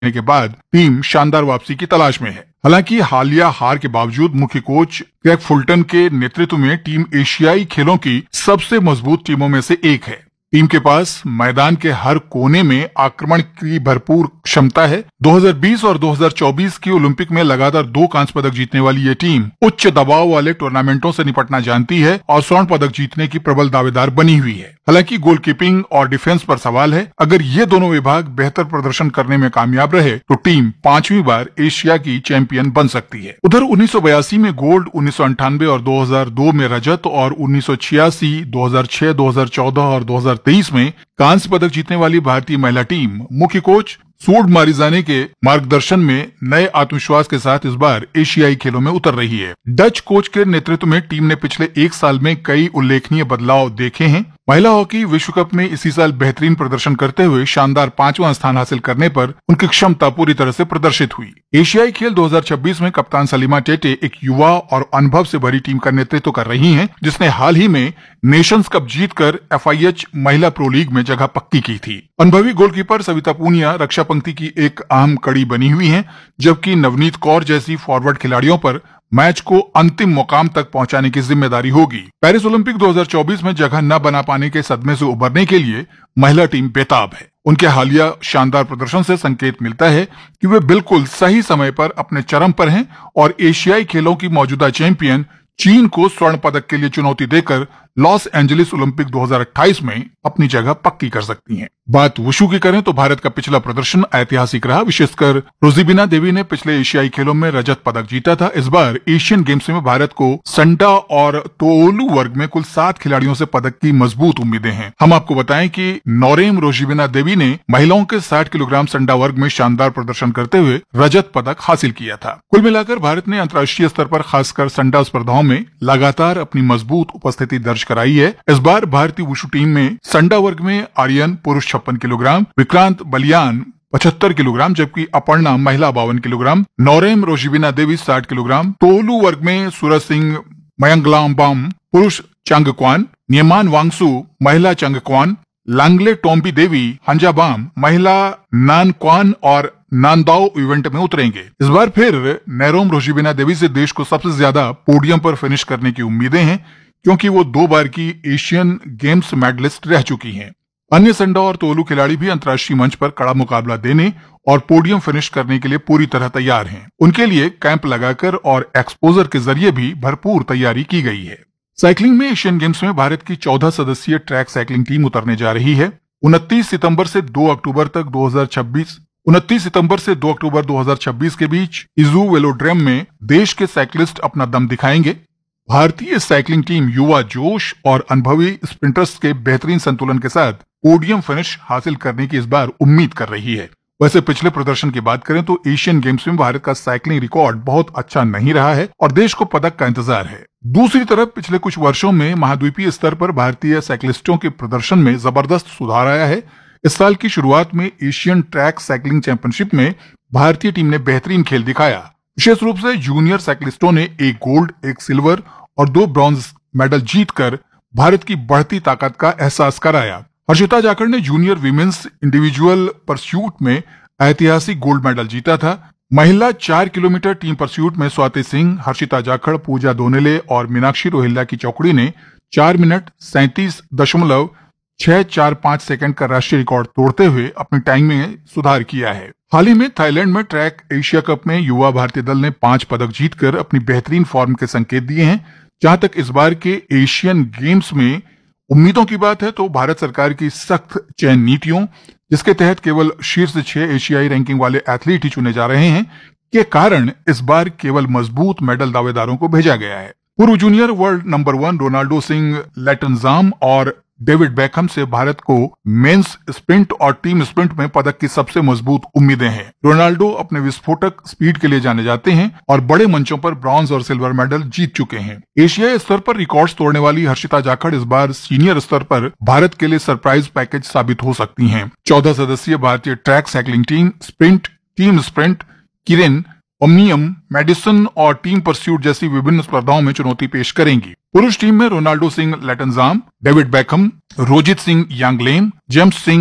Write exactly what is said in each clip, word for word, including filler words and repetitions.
के बाद टीम शानदार वापसी की तलाश में है। हालांकि हालिया हार के बावजूद मुख्य कोच क्रेग फुलटन के नेतृत्व में टीम एशियाई खेलों की सबसे मजबूत टीमों में से एक है। टीम के पास मैदान के हर कोने में आक्रमण की भरपूर क्षमता है। दो हज़ार बीस और दो हज़ार चौबीस की ओलंपिक में लगातार दो कांस्य पदक जीतने वाली ये टीम उच्च दबाव वाले टूर्नामेंटों से निपटना जानती है और स्वर्ण पदक जीतने की प्रबल दावेदार बनी हुई है। हालांकि गोलकीपिंग और डिफेंस पर सवाल है। अगर ये दोनों विभाग बेहतर प्रदर्शन करने में कामयाब रहे तो टीम पांचवी बार एशिया की चैंपियन बन सकती है। उधर उन्नीस सौ बयासी में गोल्ड, उन्नीस सौ अंठानवे और दो हज़ार दो में रजत और उन्नीस सौ छियासी, दो हज़ार छह, दो हज़ार चौदह और दो हज़ार तेईस में कांस्य पदक जीतने वाली भारतीय महिला टीम मुख्य कोच सूड मारिजाने के मार्गदर्शन में नए आत्मविश्वास के साथ इस बार एशियाई खेलों में उतर रही है। डच कोच के नेतृत्व में टीम ने पिछले एक साल में कई उल्लेखनीय बदलाव देखे हैं। महिला हॉकी विश्व कप में इसी साल बेहतरीन प्रदर्शन करते हुए शानदार पांचवां स्थान हासिल करने पर उनकी क्षमता पूरी तरह से प्रदर्शित हुई। एशियाई खेल दो हज़ार छब्बीस में कप्तान सलीमा टेटे एक युवा और अनुभव से भरी टीम का नेतृत्व कर रही हैं, जिसने हाल ही में नेशंस कप जीतकर एफ आई एच महिला प्रो लीग में जगह पक्की की थी। अनुभवी गोलकीपर सविता पूनिया रक्षा पंक्ति की एक अहम कड़ी बनी हुई हैं, जबकि नवनीत कौर जैसी फॉरवर्ड खिलाड़ियों पर मैच को अंतिम मुकाम तक पहुंचाने की जिम्मेदारी होगी। पेरिस ओलंपिक दो हज़ार चौबीस में जगह न बना पाने के सदमे से उबरने के लिए महिला टीम बेताब है। उनके हालिया शानदार प्रदर्शन से संकेत मिलता है कि वे बिल्कुल सही समय पर अपने चरम पर हैं और एशियाई खेलों की मौजूदा चैंपियन चीन को स्वर्ण पदक के लिए चुनौती देकर लॉस एंजलिस ओलंपिक दो हज़ार अट्ठाईस में अपनी जगह पक्की कर सकती हैं। बात वुशु की करें तो भारत का पिछला प्रदर्शन ऐतिहासिक रहा। विशेषकर रोजिबिना देवी ने पिछले एशियाई खेलों में रजत पदक जीता था। इस बार एशियन गेम्स में भारत को संडा और तोओलू वर्ग में कुल सात खिलाड़ियों से पदक की मजबूत उम्मीदें हैं। हम आपको बताएं कि नोरेम रोजिबिना देवी ने महिलाओं के साठ किलोग्राम संडा वर्ग में शानदार प्रदर्शन करते हुए रजत पदक हासिल किया था। कुल मिलाकर भारत ने अंतर्राष्ट्रीय स्तर पर खासकर संडा स्पर्धाओं में लगातार अपनी मजबूत उपस्थिति दर्ज कराई है। इस बार भारतीय वुशु टीम में संडा वर्ग में आर्यन पुरुष छप्पन किलोग्राम, विक्रांत बलियान पचहत्तर किलोग्राम, जबकि अपर्णा महिला बावन किलोग्राम, नोरेम रोजिबिना देवी साठ किलोग्राम, तोलू वर्ग में सूरज सिंह मयंगलाम्बाम पुरुष चंगक्वान, नियमान वांगसु महिला चंगक्वान, लांगले टोम्पी देवी हंजाबाम महिला नानक्वान और नांदाओ इवेंट में उतरेंगे। इस बार फिर नैरोम रोजिबिना देवी से देश को सबसे ज्यादा पोडियम पर फिनिश करने की उम्मीदें हैं, क्योंकि वो दो बार की एशियन गेम्स मेडलिस्ट रह चुकी हैं। अन्य संडा और तोलू खिलाड़ी भी अंतर्राष्ट्रीय मंच पर कड़ा मुकाबला देने और पोडियम फिनिश करने के लिए पूरी तरह तैयार हैं। उनके लिए कैंप लगाकर और एक्सपोजर के जरिए भी भरपूर तैयारी की गई है। साइकिलिंग में एशियन गेम्स में भारत की चौदह सदस्यीय ट्रैक साइकिलिंग टीम उतरने जा रही है। उनतीस सितंबर से दो अक्टूबर तक दो हज़ार छब्बीस उनतीस सितंबर से दो अक्टूबर दो हज़ार छब्बीस के बीच इजू वेलोड्रम में देश के साइकिलिस्ट अपना दम दिखाएंगे। भारतीय साइकिलिंग टीम युवा जोश और अनुभवी स्प्रिंटर्स के बेहतरीन संतुलन के साथ पोडियम फिनिश हासिल करने की इस बार उम्मीद कर रही है। वैसे पिछले प्रदर्शन की बात करें तो एशियन गेम्स में भारत का साइकिलिंग रिकॉर्ड बहुत अच्छा नहीं रहा है और देश को पदक का इंतजार है। दूसरी तरफ पिछले कुछ वर्षों में महाद्वीपीय स्तर पर भारतीय साइकिलिस्टों के प्रदर्शन में जबरदस्त सुधार आया है। इस साल की शुरुआत में एशियन ट्रैक साइकिलिंग चैंपियनशिप में भारतीय टीम ने बेहतरीन खेल दिखाया। विशेष रूप से जूनियर साइकिलिस्टों ने एक गोल्ड, एक सिल्वर और दो ब्रॉन्ज मेडल जीतकर भारत की बढ़ती ताकत का एहसास कराया। हर्षिता जाखड़ ने जूनियर विमेन्स इंडिविजुअल परस्यूट में ऐतिहासिक गोल्ड मेडल जीता था। महिला चार किलोमीटर टीम परस्यूट में स्वाति सिंह, हर्षिता जाखड़, पूजा दोनेले और मीनाक्षी रोहिल्ला की चौकड़ी ने चार मिनट सैंतीस दशमलव छह चार पांच सेकंड का राष्ट्रीय रिकॉर्ड तोड़ते हुए अपनी टाइम में सुधार किया है। हाल ही में थाईलैंड में ट्रैक एशिया कप में युवा भारतीय दल ने पांच पदक जीतकर अपनी बेहतरीन फॉर्म के संकेत दिए हैं। जहां तक इस बार के एशियन गेम्स में उम्मीदों की बात है तो भारत सरकार की सख्त चयन नीतियों, जिसके तहत केवल शीर्ष छह एशियाई रैंकिंग वाले एथलीट ही चुने जा रहे हैं, के कारण इस बार केवल मजबूत मेडल दावेदारों को भेजा गया है। पूर्व junior world number one Ronaldo Singh लेटनजाम और डेविड बेकहम से भारत को मेंस स्प्रिंट और टीम स्प्रिंट में पदक की सबसे मजबूत उम्मीदें हैं। रोनाल्डो अपने विस्फोटक स्पीड के लिए जाने जाते हैं और बड़े मंचों पर ब्रॉन्ज और सिल्वर मेडल जीत चुके हैं। एशियाई स्तर पर रिकॉर्ड्स तोड़ने वाली हर्षिता जाखड़ इस बार सीनियर स्तर पर भारत के लिए सरप्राइज पैकेज साबित हो सकती हैं। चौदह सदस्यीय भारतीय track cycling team sprint, team sprint, Kiren, ओमनियम, medicine और टीम परस्यूट जैसी विभिन्न स्पर्धाओं में चुनौती पेश करेंगी। पुरुष टीम में Ronaldo Singh लेटनजाम, David Beckham, Rojit Singh Yanglem, James Singh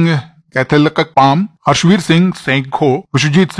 कैथेलकक palm, Harshveer Singh Senkho, Vishwajeet